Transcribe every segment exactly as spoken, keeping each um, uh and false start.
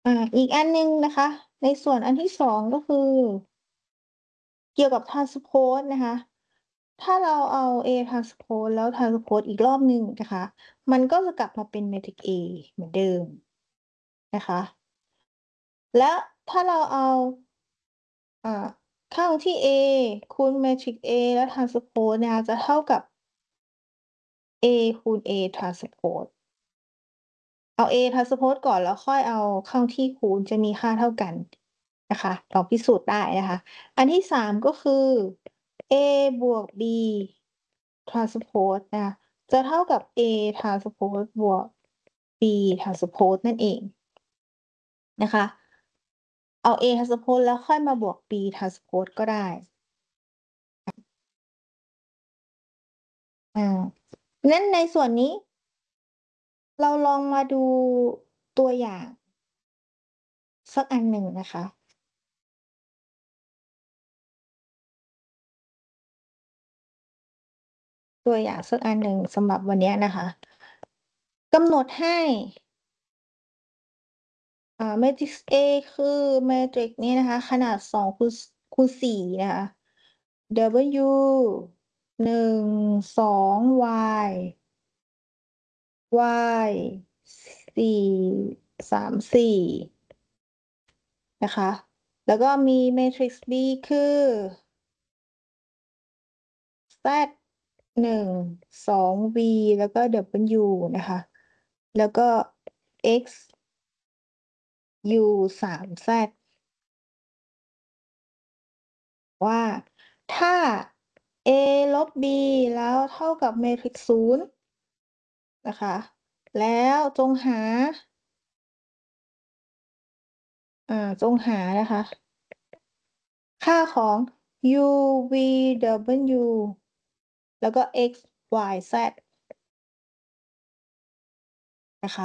อ่า อีกอันหนึ่งนะคะ ในส่วนอันที่ สอง ก็คือ เกี่ยวกับ transpose นะคะ ถ้าเราเอา A transpose แล้ว transpose อีกรอบหนึ่งนะคะ มันก็จะกลับมาเป็น matrix A เหมือนเดิมนะคะ แล้วถ้าเราเอา อ่า ข้างที่ A คูณ matrix A แล้ว transpose นะคะ จะเท่ากับ A คูณ A transpose เอา A transpose ก่อน แล้วค่อยเอาเข้าที่คูณ จะมีค่าเท่ากันนะคะ ลองพิสูจน์ได้นะคะ อันที่ สาม ก็คือ A บวก B transpose นะคะ จะเท่ากับ A transpose บวก B transpose นั่นเอง นะคะ เอา A transpose แล้วค่อยมาบวก B transpose ก็ได้ อา งั้นในส่วนนี้ เราลองมาดูตัวอย่าง สักอันหนึ่งนะคะ ตัวอย่างสักอันหนึ่งสำหรับวันเนี้ยนะคะ กำหนดให้ อ่า matrix A คือ matrix นี้นะคะ ขนาด สอง คูณ ส คูณ สี่ นะคะ W หนึ่ง สอง Y Y สี่ สาม สี่ นะคะ แล้วก็มี matrix B คือ Z หนึ่ง สอง V แล้วก็ W นะคะ แล้วก็ X U สาม Z ว่า ถ้า A ลบ B แล้วเท่ากับ matrix ศูนย์ นะคะ แล้วจงหา อ่า จงหานะคะ ค่าของ U V W แล้วก็ X Y Z นะคะ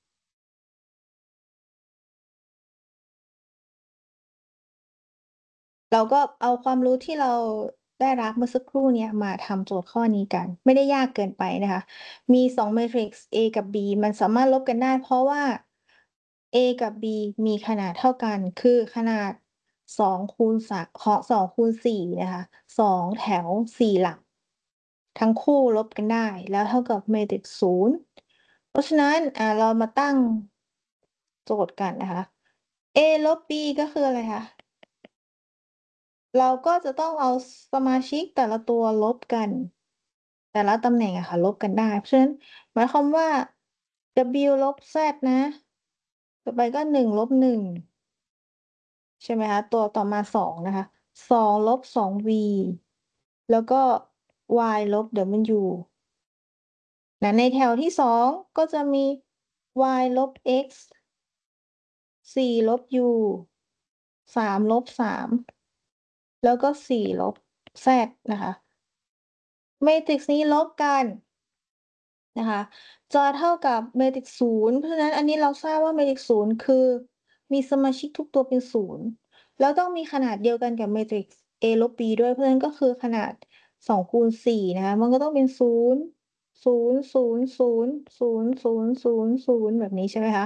เราก็เอาความรู้ที่เราได้รับเมื่อสักครู่เนี้ย มาทำโจทย์ข้อนี้กัน ไม่ได้ยากเกินไปนะคะ มี สอง matrix A กับ B มันสามารถลบกันได้ เพราะว่า A กับ B มีขนาดเท่ากัน คือขนาด สอง คูณ สา เคาะ สอง คูณ สี่ นะคะ สอง แถว สี่ หลัก ทั้งคู่ลบกันได้ แล้วเท่ากับ matrix ศูนย์ เพราะฉะนั้น อ่า เรามาตั้ง โจทย์กันนะคะ A ลบ B ก็คืออะไรคะ? เราก็จะต้องเอา ส สมาชิกแต่ละตัวลบกัน แต่ละตำแหน่งอะค่ะ ลบกันได้ เพราะฉะนั้น หมายความว่า W ลบ Z นะ ต่อไปก็ หนึ่ง ลบ หนึ่ง ใช่ไหมคะ ตัวต่อมา สอง นะคะ สอง ลบ สอง V แล้วก็ Y ลบ W และในแถวที่ สอง ก็จะมี Y ลบ X สี่ ลบ U สาม ลบ สาม แล้วก็ สี่ ลบ Z นะคะ matrix นี้ลบกัน นะคะ จะเท่ากับ matrix ศูนย์ เพราะฉะนั้นอันนี้เราทราบว่า matrix ศูนย์ คือมีสมาชิกทุกตัวเป็น ศูนย์ แล้วต้องมีขนาดเดียวกันกับ matrix A ลบ B ด้วย เพราะฉะนั้นก็คือขนาด สอง คูณ สี่ นะคะ มันก็ต้องเป็น ศูนย์ ศูนย์ ศูนย์ ศูนย์ ศูนย์ ศูนย์ ศูนย์ ศูนย์ แบบนี้ใช่ไหมคะ?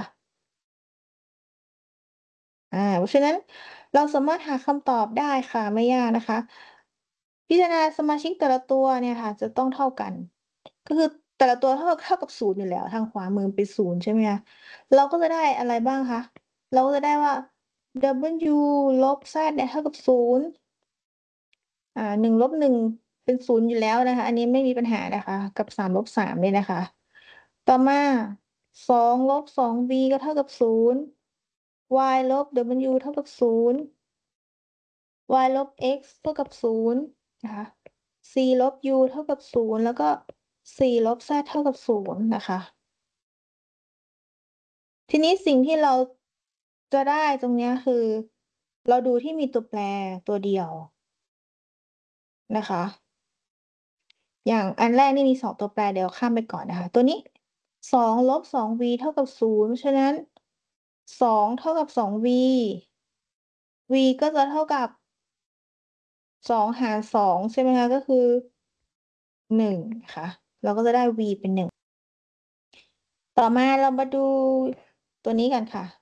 อา เพราะฉะนั้นเราสามารถหาคำตอบได้ค่ะ ไม่ยากนะคะ พิจารณาสมาชิกแต่ละตัวเนี่ยค่ะ จะต้องเท่ากัน ก็คือแต่ละตัวเท่า เท่ากับ ศูนย์ อยู่แล้ว ทางขวามือเป็น ศูนย์ ใช่ไหมคะ เราก็จะได้อะไรบ้างคะ เราก็จะได้ว่า W ลบ Z เนี่ยเท่ากับ ศูนย์ อ่า หนึ่ง ลบ หนึ่ง เป็น ศูนย์ อยู่แล้วนะคะ อันนี้ไม่มีปัญหานะคะ กับ สาม ลบ สาม เนี่ยนะคะ ต่อมา สอง ลบ สอง V ก็เท่ากับ ศูนย์ Y ลบ W เท่ากับ ศูนย์ Y ลบ X เท่ากับ ศูนย์ นะคะ สี่ ลบ U เท่ากับ ศูนย์ แล้วก็ สี่ ลบ Z เท่ากับ ศูนย์ นะคะ ทีนี้สิ่งที่เราจะได้ตรงเนี้ย คือเราดูที่มีตัวแปรตัวเดียว นะคะ อย่างอันแรกนี่มี สอง ตัวแปร เดี๋ยวข้ามไปก่อนนะคะ ตัวนี้ สอง ลบ สอง V เท่ากับ ศูนย์ เพราะฉะนั้น สอง เท่ากับ สอง V V ก็จะเท่ากับ สอง หาร สอง ใช่ไหมคะ ก็คือ หนึ่ง ค่ะ เราก็จะได้ V เป็น หนึ่ง ต่อมาเรามาดูตัวนี้กันค่ะ